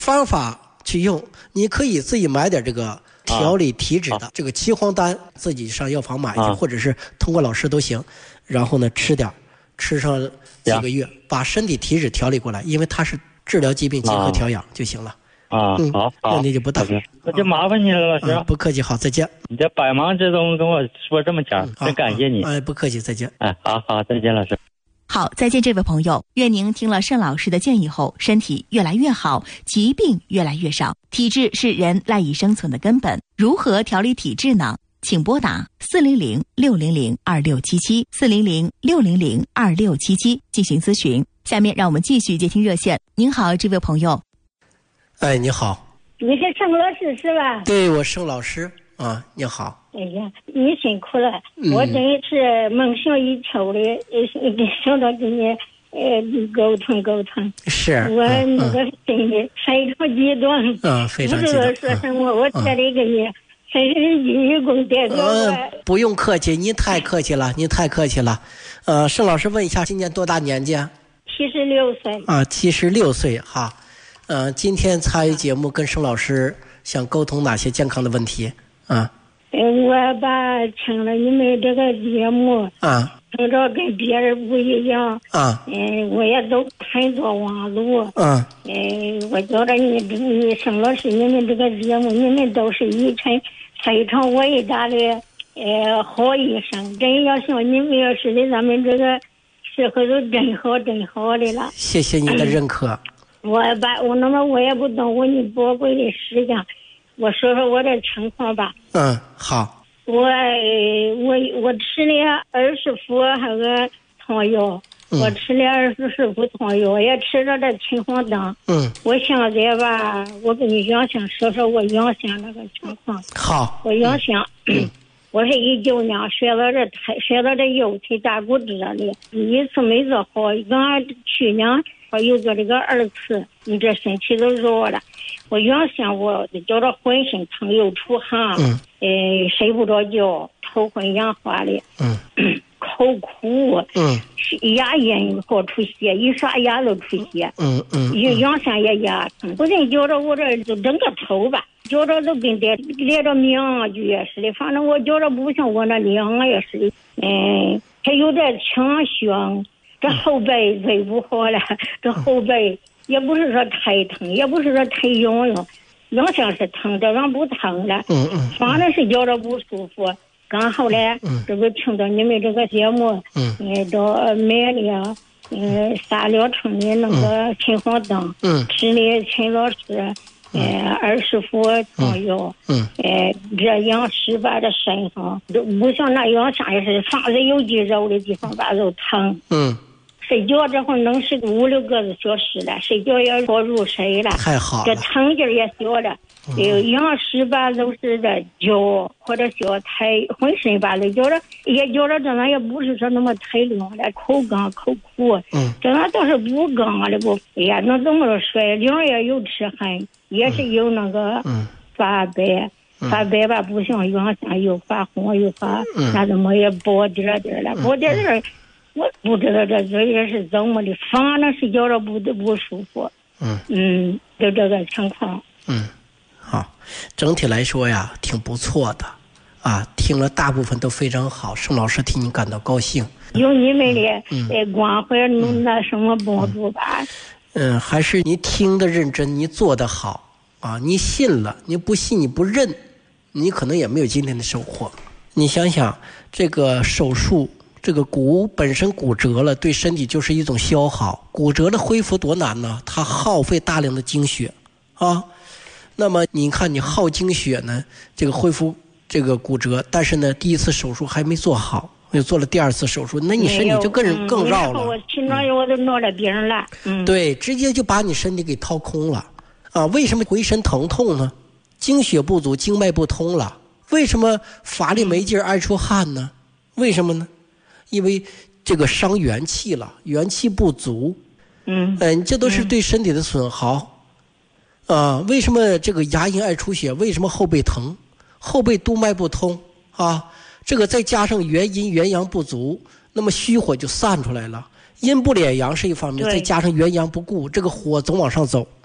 方法去用，你可以自己买点这个调理体脂的这个岐黄丹，自己上药房买去，或者是通过老师都行。然后呢，吃上几个月，把身体体脂调理过来，因为它是治疗疾病结合调养就行了。 好， 问题就不大。 那就麻烦你了，老师。 不客气，好，再见。 你这百忙之中跟我说这么讲，真感谢你。 不客气，再见。 好，再见，老师。 好，再见，这位朋友。愿您听了盛老师的建议后，身体越来越好，疾病越来越少。体质是人赖以生存的根本，如何调理体质呢？请拨打400-600-2677，400-600-2677进行咨询。下面让我们继续接听热线。您好，这位朋友。 你好。 你是盛老师是吧？ 对，我盛老师啊，你好。 哎呀，你辛苦了，我真是梦想已久的，想到跟你沟通。 是。 我那个心里非常激动。 非常激动。 不知道说什么，我这里给你深深鞠躬代表。 不用客气，您太客气了。盛老师问一下，今年多大年纪 ？76岁。 76岁哈。今天参与节目跟盛老师想沟通哪些健康的问题啊？ 我听了你们这个节目听着跟别人不一样我也都很多网络我觉得你盛老师你们这个节目，你们都是一群非常伟大的好医生，真要像你们要是的，咱们这个社会都真好的了。 谢谢您的认可。 我也不耽误你宝贵的时间，我说说我的情况吧。 好。 我吃了20副那个汤药，我吃了20副汤药，也吃了这秦皇丹。我现在吧，我跟你原先说说我原先那个情况。 好。 我原先我是19年学到这右腿大骨折的，一次没做好，刚去年我又做这个2次，你这身体都弱了。我原先我觉着浑身疼，又出汗，睡不着觉，头昏眼花的，口苦，牙龈好出血，一刷牙都出血，原先也牙疼，不仅觉着我这就整个头吧，觉着都跟连着面具似的，反正我觉着不像我那两也似的，还有点强胸。这后背最不好了，这后背也不是说太疼，也不是说太痒，原先是疼，这完不疼了。反正是觉着不舒服。刚后来这不听到你们这个节目，都买了3疗程的那个秦皇丹，吃了秦老师20副汤药，这样使把这身上都不像那样像也是房子有肌肉的地方吧都疼。睡觉这会能是5-6个小时了，睡觉也好入睡了， 太好了。 这疼劲儿也小了，羊屎吧都是这脚或者小太浑身吧都觉着这样也不是说那么太凉了，口干口苦，这样倒是不干了不。哎呀，那怎么着说，凉也有吃痕，也是有那个发白吧，不像原先又发红又发那怎么也薄点了，薄点我不知道这嘴也是怎么的，反正是觉着不舒服。就这个情况。 好，整体来说呀，挺不错的听了大部分都非常好，盛老师替你感到高兴。 有你们的关怀，那什么帮助吧？ 还是你听得认真，你做得好你信了，你不信你不认，你可能也没有今天的收获。你想想，这个手术。这个骨本身骨折了，对身体就是一种消耗。骨折的恢复多难呢？它耗费大量的精血那么你看，你耗精血呢，这个恢复这个骨折，但是呢，第一次手术还没做好，又做了第2次手术，那你身体就更绕了。 我去哪儿我都闹了病了。 对，直接就把你身体给掏空了为什么浑身疼痛呢？精血不足，经脉不通了。为什么乏力没劲爱出汗呢？为什么呢？因为这个伤元气了，元气不足。这都是对身体的损耗。为什么这个牙龈爱出血？为什么后背疼？后背督脉不通这个再加上元阴元阳不足，那么虚火就散出来了。阴不敛阳是一方面，再加上元阳不顾，这个火总往上走，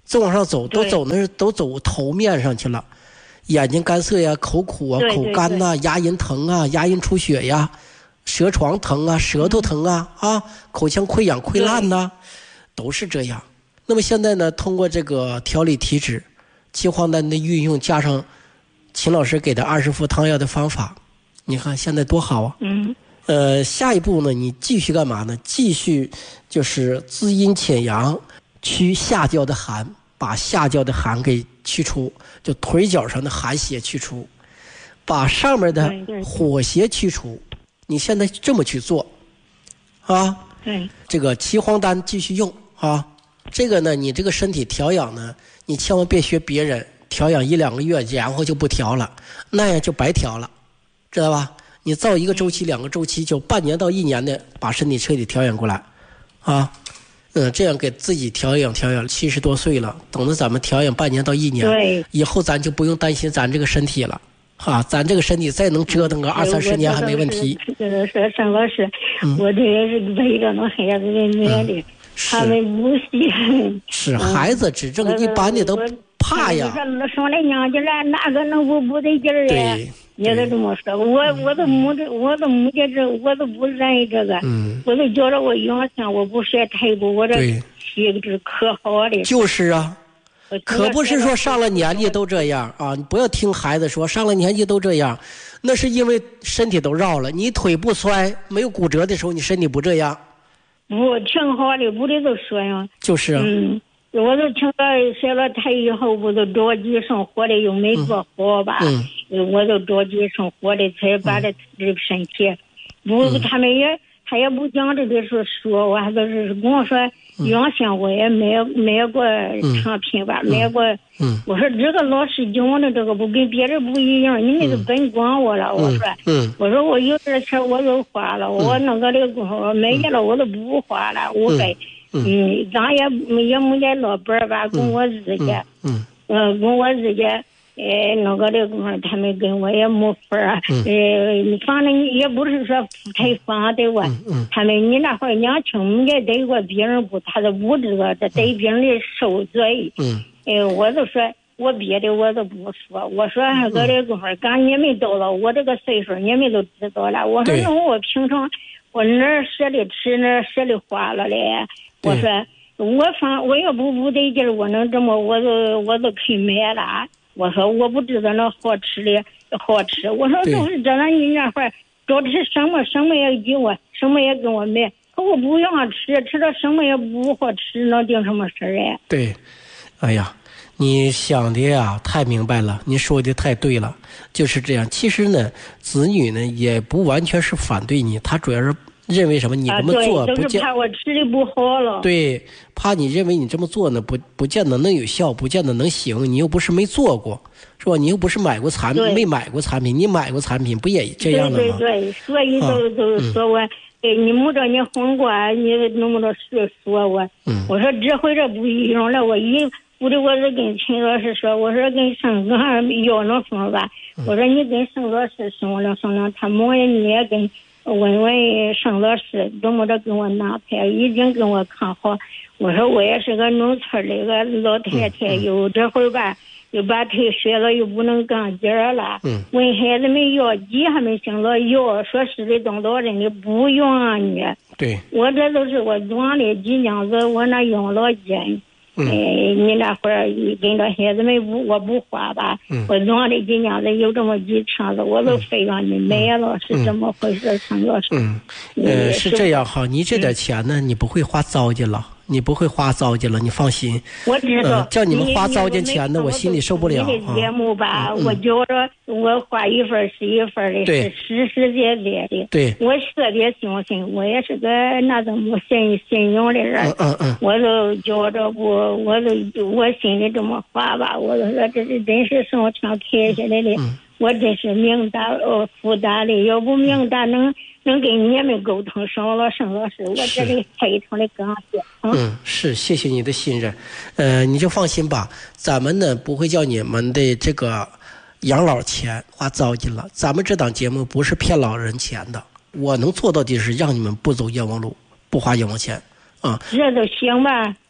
再往上走都走头面上去了，眼睛干涩呀，口苦啊，口干呐，牙龈疼啊，牙龈出血呀，舌床疼啊，舌头疼啊，口腔溃疡溃烂呐，都是这样。那么现在呢，通过这个调理体质、岐黄丹的运用，加上秦老师给的20副汤药的方法，你看现在多好啊！下一步呢，你继续干嘛呢？继续就是滋阴潜阳，驱下焦的寒，把下焦的寒给去除，就腿脚上的寒邪去除，把上面的火邪去除。你现在这么去做，啊，这个岐黄丹继续用啊。这个呢，你这个身体调养呢，你千万别学别人调养1-2个月，然后就不调了，那样就白调了，知道吧？你造1个周期、2个周期，就半年到1年的把身体彻底调养过来，啊，这样给自己调养70多岁了，等着咱们调养半年到1年，以后咱就不用担心咱这个身体了，咱这个身体再能折腾个20-30年还没问题。 说沈老师，我这也是为了那孩子的年龄，他们不信。是孩子指正一般的都怕呀。 上来娘家了，哪个能不得劲儿呀？也得这么说。我都没这，我都不愿意这个。我都觉着我原先我不学太多，我这体质可好的。 就是啊。可不是说上了年纪都这样啊！你不要听孩子说上了年纪都这样，那是因为身体都绕了。你腿不摔，没有骨折的时候，你身体不这样。 我挺好的，不得都说呀。 就是啊。 我都听到学了他以后，我都着急生活的，又没做好吧。我都着急生活的，才把这身体。他也不讲这个说，我还都是跟我说。原先我也买过产品吧，买过。我说这个老师讲的这个不跟别人不一样，你们都甭管我了。我说我有点钱我都花了，我那个的功夫买下了我都不花了，我该咱也没点老本吧，跟我自己，跟我自己。那个的功夫他们跟我也没法儿。反正也不是说太反对我。他们你那会儿年轻没对过别人不，他都不知道这对别人的受罪。我就说我别的我都不说，我说那个的功夫刚你们到了我这个岁数，你们都知道了。我说那我平常我哪儿舍得吃哪儿舍得花了嘞。我说我要不得劲儿，我能这么我都可以买了。我说我不知道那好吃的好吃，我说都是这样，你那会儿找吃什么也给我，什么也给我买，可我不想吃了什么也不好吃，那定什么事儿哎？ 对，哎呀，你想的呀太明白了，你说的太对了，就是这样。其实呢，子女呢也不完全是反对你，他主要是认为什么？你这么做都是怕我吃的不好了。 对，怕你认为你这么做呢，不见得能有效，不见得能行。你又不是没做过，是吧？你又不是买过产品，没买过产品，你买过产品不也这样的吗？ 对，所以都说我，你没着你混过，你那么多事说我。我说这回这不一样了，我是跟秦老师说，我说跟沈哥要那风吧，我说你跟沈老师商量，他们你也跟。问沈老师怎么着给我安排，已经给我看好。我说我也是个农村的个老太太，有这会儿吧，又把腿摔了，又不能干劲儿了。问孩子们要鸡还没行了，要说是的当老人的不用啊你。 对， 我这都是我装的鸡娘子，我那养老金。你那会儿跟着孩子们我不花吧，我装的鸡娘子有这么几箱子，我都非让你买了，是这么回事，陈老师。 是这样哈，你这点钱呢，你不会花糟践了。你不会花糟践了，你放心。 我知道， 叫你们花糟践钱呢，我心里受不了。 你的节目吧，我觉着我花一份是一份的，是实实在在的。 对， 我特别相信，我也是个那种信用的人。我都觉着我心里这么话吧，我就说这是真是上天开下来的，我真是命大福大的，要不命大能跟你们沟通上了沈老师，我这里非常的感谢。 是，谢谢你的信任。你就放心吧，咱们呢不会叫你们的这个养老钱花糟践了。咱们这档节目不是骗老人钱的，我能做到的是让你们不走冤枉路，不花冤枉钱啊。 这都行吧，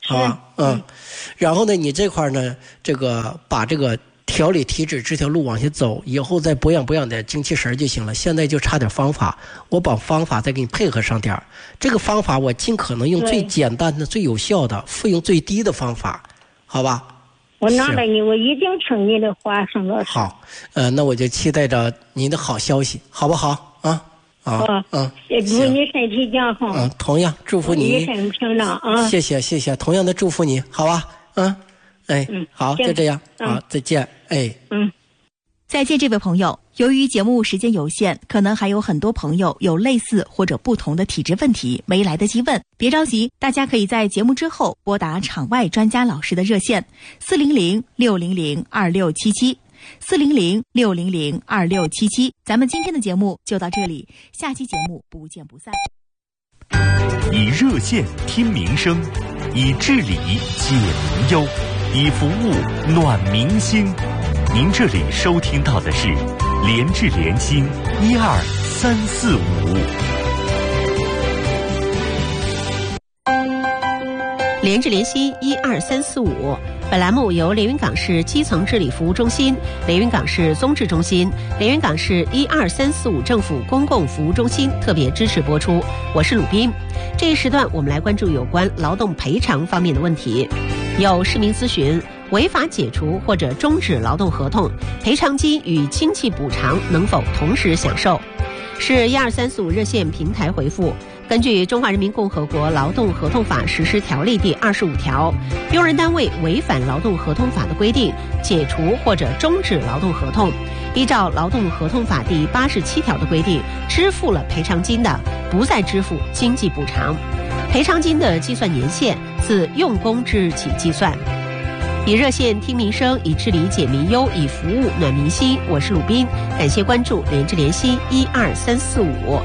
好吧？然后呢，你这块呢，这个把这个调理体质这条路往下走，以后再保养点精气神就行了。现在就差点方法，我把方法再给你配合上点。这个方法我尽可能用最简单的、最有效的、费用最低的方法，好吧？ 我拿了你，我一定听你的话，沈老师。 好，那我就期待着您的好消息，好不好？ 也祝你身体健康。 同样祝福你一生平安啊！ 谢谢，同样的祝福你，好吧？好，就这样，好，再见， 再见，这位朋友。由于节目时间有限，可能还有很多朋友有类似或者不同的体质问题没来得及问，别着急，大家可以在节目之后拨打场外专家老师的热线400-600-2677，400-600-2677。咱们今天的节目就到这里，下期节目不见不散。 以热线听民生，以治理解民忧，以服务暖民心。您这里收听到的是联治联心12345。 联治联心12345，本栏目由连云港市基层治理服务中心、连云港市综治中心、连云港市12345政府公共服务中心特别支持播出。我是鲁斌。这一时段我们来关注有关劳动赔偿方面的问题。有市民咨询，违法解除或者终止劳动合同，赔偿金与经济补偿能否同时享受？是12345热线平台回复。根据《中华人民共和国劳动合同法实施条例》第25条，用人单位违反劳动合同法的规定，解除或者终止劳动合同，依照劳动合同法第87条的规定，支付了赔偿金的，不再支付经济补偿。赔偿金的计算年限自用工之日起计算。以热线听民生，以治理解民忧，以服务暖民心。我是鲁斌，感谢关注联治联心12345。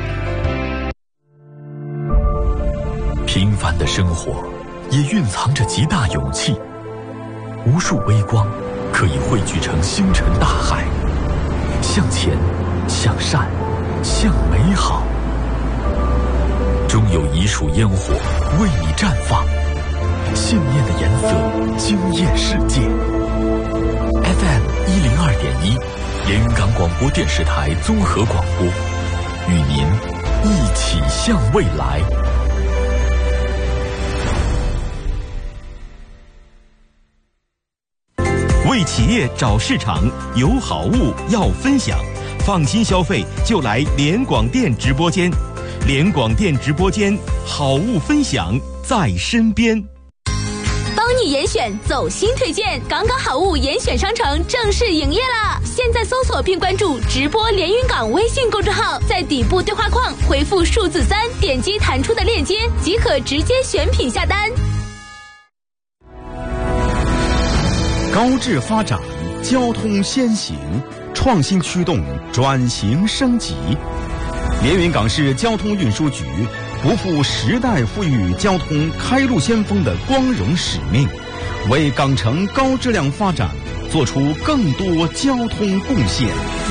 平凡的生活也蕴藏着极大勇气，无数微光可以汇聚成星辰大海，向前，向善，向美好。终有一束烟火为你绽放，信念的颜色惊艳世界。FM 102.1，连云港广播电视台综合广播，与您一起向未来。为企业找市场，有好物要分享，放心消费就来联广电直播间。联广电直播间，好物分享在身边。 帮你严选走心推荐，港港好物严选商城正式营业啦！现在搜索并关注直播连云港微信公众号，在底部对话框回复数字3，点击弹出的链接即可直接选品下单。 高质发展，交通先行，创新驱动，转型升级。连云港市交通运输局不负时代赋予交通开路先锋的光荣使命，为港城高质量发展做出更多交通贡献。